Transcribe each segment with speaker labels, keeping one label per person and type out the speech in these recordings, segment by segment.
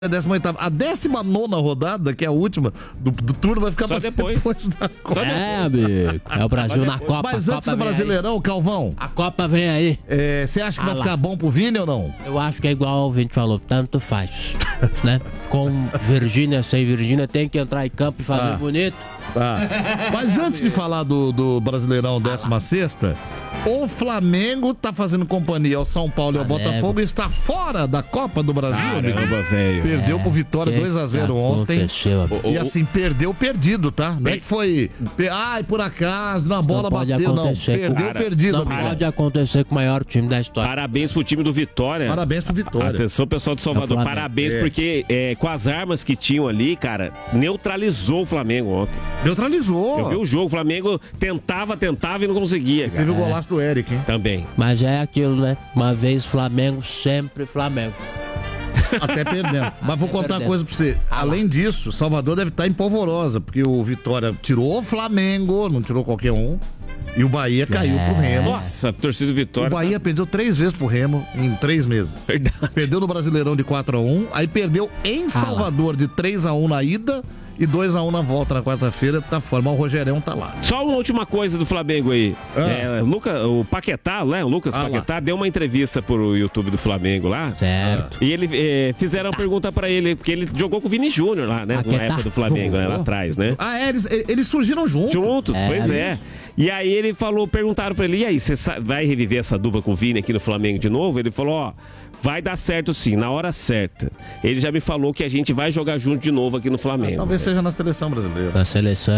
Speaker 1: A 18ª. A 19ª rodada, que é a última do turno, vai ficar
Speaker 2: só depois
Speaker 1: da Copa.
Speaker 3: Amigo. É o Brasil na Copa.
Speaker 1: Mas antes do Brasileirão, Calvão,
Speaker 3: a Copa vem aí.
Speaker 1: você acha que vai ficar bom pro Vini ou não?
Speaker 3: Eu acho que é igual o Vini falou, tanto faz. Né? Com Virgínia, sem Virgínia, tem que entrar em campo e fazer bonito.
Speaker 1: Mas antes de falar do Brasileirão 16ª, o Flamengo tá fazendo companhia ao São Paulo e ao Botafogo e está fora da Copa do Brasil.
Speaker 2: Caramba, velho.
Speaker 1: Perdeu pro Vitória 2-0 ontem. E assim, perdeu perdido, tá? Não é que foi... Ai, por acaso, na bola bateu, não. Perdeu perdido,
Speaker 3: amigo. Não pode acontecer com o maior time da história.
Speaker 2: Parabéns pro time do Vitória.
Speaker 1: Parabéns pro Vitória.
Speaker 2: Atenção, pessoal de Salvador. Parabéns, porque com as armas que tinham ali, cara, neutralizou o Flamengo ontem.
Speaker 1: Neutralizou.
Speaker 2: Eu vi o jogo, o Flamengo tentava e não conseguia. Cara.
Speaker 1: Teve o golaço do Eric, hein?
Speaker 2: Também.
Speaker 3: Mas é aquilo, né? Uma vez Flamengo, sempre Flamengo.
Speaker 1: Até perdendo. Mas vou contar uma coisa pra você. Além disso, Salvador deve estar em polvorosa, porque o Vitória tirou o Flamengo, não tirou qualquer um. E o Bahia caiu pro Remo.
Speaker 2: Nossa, torcida do Vitória.
Speaker 1: O Bahia perdeu 3 vezes pro Remo em 3 meses.
Speaker 2: Verdade.
Speaker 1: Perdeu no Brasileirão de 4-1, aí perdeu em Salvador de 3-1 na ida e 2-1 na volta na quarta-feira. Tá fora, mas o Rogerão tá lá.
Speaker 2: Só uma última coisa do Flamengo aí. O Paquetá, né? O Lucas Paquetá deu uma entrevista pro YouTube do Flamengo lá.
Speaker 3: Certo.
Speaker 2: E ele fizeram uma pergunta pra ele, porque ele jogou com o Vini Júnior lá, né? Na época do Flamengo, né, lá atrás, né?
Speaker 1: Eles surgiram juntos.
Speaker 2: Pois é. E aí ele perguntaram pra ele, e aí, você vai reviver essa dupla com o Vini aqui no Flamengo de novo? Ele falou, vai dar certo sim, na hora certa. Ele já me falou que a gente vai jogar junto de novo aqui no Flamengo.
Speaker 1: Talvez seja na seleção brasileira.
Speaker 3: Na seleção.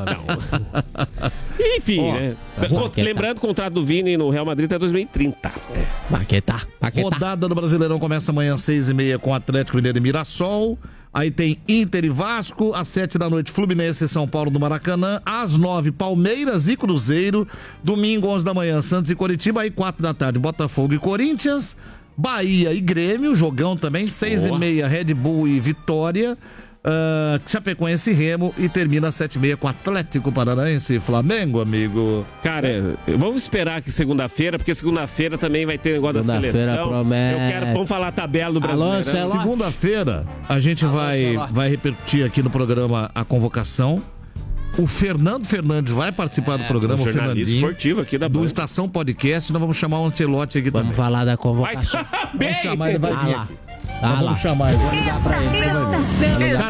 Speaker 2: Enfim, né? Lembrando, o contrato do Vini no Real Madrid até 2030.
Speaker 3: Paquetá.
Speaker 1: Rodada do Brasileirão começa amanhã às 6h30 com Atlético Mineiro e Mirassol. Aí tem Inter e Vasco, às 7 da noite Fluminense e São Paulo no Maracanã, às 9 Palmeiras e Cruzeiro, domingo 11 da manhã Santos e Coritiba, aí 4 da tarde Botafogo e Corinthians, Bahia e Grêmio, jogão também, 6h30 Red Bull e Vitória, Chapecoense e Remo e termina às 7h30 com Atlético Paranaense e Flamengo, amigo.
Speaker 2: Cara, vamos esperar que segunda-feira, porque segunda-feira também vai ter negócio da seleção. Vamos falar a tabela do Brasileirão.
Speaker 1: Segunda-feira a gente vai repercutir aqui no programa a convocação. O Fernando Fernandes vai participar do programa, o Fernandinho,
Speaker 2: esportivo aqui da
Speaker 1: do Estação Podcast. Nós vamos chamar o Ancelotti aqui também.
Speaker 3: Vamos falar da convocação.
Speaker 1: Vamos chamar, ele vai vir aqui.
Speaker 3: Vamos chamar ele.
Speaker 4: Vamos ligar pra ele.